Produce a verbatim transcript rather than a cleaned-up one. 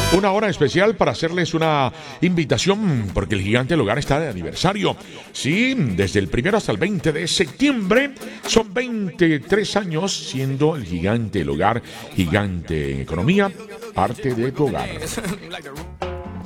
Una hora especial para hacerles una invitación, porque el Gigante del Hogar está de aniversario. Sí, desde el primero hasta el veinte de septiembre, son veintitrés años siendo el Gigante del Hogar, gigante en economía, parte de tu hogar.